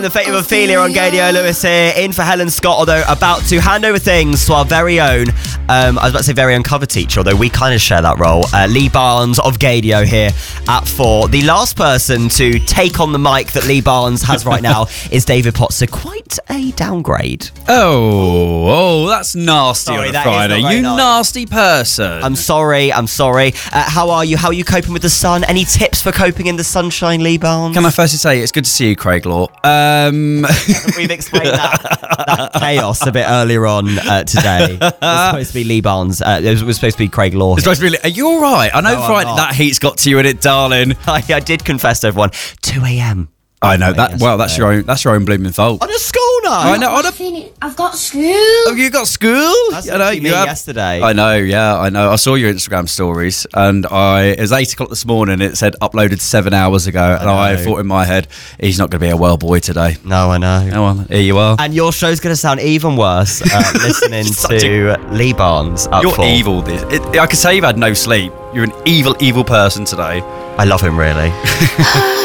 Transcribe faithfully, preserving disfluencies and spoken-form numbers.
The Fate of Ophelia on Gadio Lewis here, in for Helen Scott, although about to hand over things to our very own, um, I was about to say very own cover teacher, although we kind of share that role. Uh, Lee Barnes of Gadio here at four. The last person to take on the mic that Lee Barnes has right now is David Potts, so quite a downgrade. Oh, oh, that's nasty Sorry, on a that is Friday. not very You nice. nasty person. I'm sorry, I'm sorry. Uh, how are you? How are you coping with the sun? Any tips for coping in the sunshine, Lee Barnes? Can I firstly say it's good to see you, Craig Law. Um, We've explained that, that chaos a bit earlier on uh, today. It was supposed to be Lee Barnes. Uh, it was, was supposed to be Craig Law. it's supposed to be. Are you all right? I know No, I'm Friday not. that heat's got to you in it, darling. I, I did confess to everyone. two a.m. I know that. Well, that's your own. That's your own blooming fault. On a school night. I know. On a, Nothing. I've got school. oh, you got school? That's I know, actually me you have- yesterday. I know. Yeah, I know. I saw your Instagram stories, and I it was eight o'clock this morning. It said uploaded seven hours ago, and I know. thought in my head, he's not going to be a well boy today. No, I know. Oh well, here you are. And your show's going to sound even worse uh, listening Such to Lee Barnes up You're for. evil. This. It, I could say you've had no sleep. You're an evil, evil person today. I love him, really.